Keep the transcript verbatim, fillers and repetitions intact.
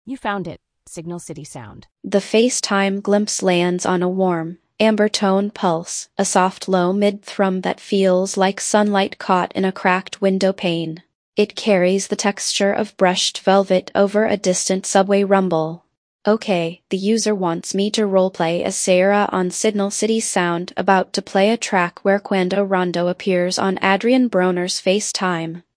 You found it. Signal City Sound. The FaceTime glimpse lands on a warm, amber tone pulse, a soft low mid-thrum that feels like sunlight caught in a cracked window pane. It carries the texture of brushed velvet over a distant subway rumble. Okay, the user wants me to roleplay as Sarah on Signal City Sound, about to play a track where Quando Rondo appears on Adrian Broner's FaceTime.